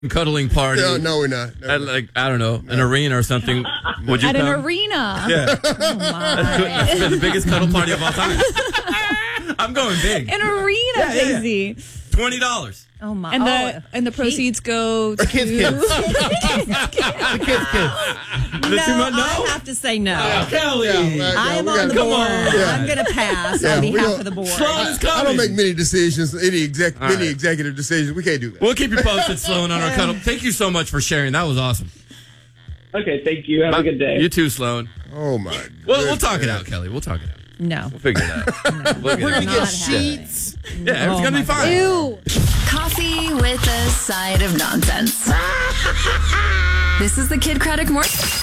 cuddling party. No, we're not. No, At I don't know, an arena or something. Would you At come? an arena. Yeah. Oh, my. It's the biggest cuddle party of all time. I'm going big. An arena, Daisy. $20. Oh my! And the proceeds go to kids. No, No? I have to say no. Kelly. I am on the board. I'm going to pass on behalf of the board. Sloan is I don't coming. make many decisions, many right. executive decisions. We can't do that. We'll keep you posted, Sloan, on our cuddle. Thank you so much for sharing. That was awesome. Okay, thank you. Have a good day. You too, Sloan. Oh, my We'll goodness. talk it out, Kelly. We'll talk it out. No. We'll figure it out. We're going to get sheets. Yeah, it's going to be fine. Ew. Coffee with a side of nonsense. This is the Kid Craddock Morning.